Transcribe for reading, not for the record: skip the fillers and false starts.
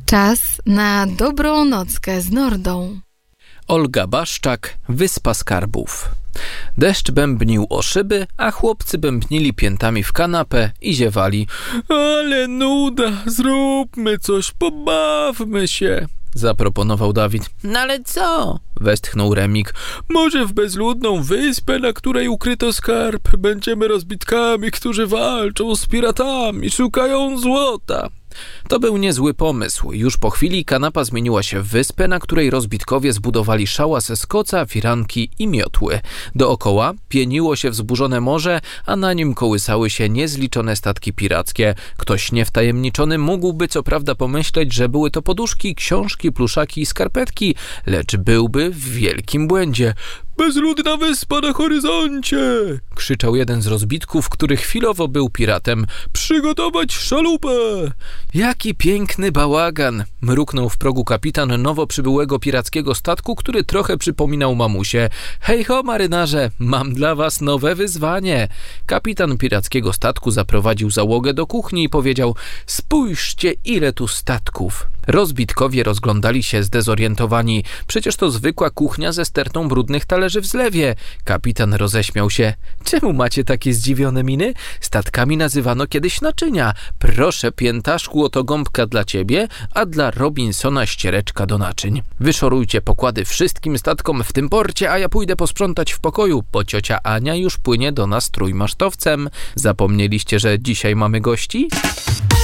Czas na dobrą nockę z Nordą. Olga Baszczak, Wyspa Skarbów. Deszcz bębnił o szyby, a chłopcy bębnili piętami w kanapę i ziewali. Ale nuda, zróbmy coś, pobawmy się, zaproponował Dawid. No ale co? Westchnął Remik. Może w bezludną wyspę, na której ukryto skarb, będziemy rozbitkami, którzy walczą z piratami, szukają złota. To był niezły pomysł. Już po chwili kanapa zmieniła się w wyspę, na której rozbitkowie zbudowali szałas z koca, firanki i miotły. Dookoła pieniło się wzburzone morze, a na nim kołysały się niezliczone statki pirackie. Ktoś niewtajemniczony mógłby co prawda pomyśleć, że były to poduszki, książki, pluszaki i skarpetki, lecz byłby w wielkim błędzie. Bezludna wyspa na horyzoncie! Krzyczał jeden z rozbitków, który chwilowo był piratem. Przygotować szalupę! Jaki piękny bałagan! Mruknął w progu kapitan nowo przybyłego pirackiego statku, który trochę przypominał mamusię. Hej ho, marynarze, mam dla was nowe wyzwanie! Kapitan pirackiego statku zaprowadził załogę do kuchni i powiedział: spójrzcie, ile tu statków! Rozbitkowie rozglądali się zdezorientowani. Przecież to zwykła kuchnia ze stertą brudnych talerzy w zlewie. Kapitan roześmiał się. Czemu macie takie zdziwione miny? Statkami nazywano kiedyś naczynia. Proszę, piętaszku, oto gąbka dla ciebie, a dla Robinsona ściereczka do naczyń. Wyszorujcie pokłady wszystkim statkom w tym porcie, a ja pójdę posprzątać w pokoju, bo ciocia Ania już płynie do nas trójmasztowcem. Zapomnieliście, że dzisiaj mamy gości?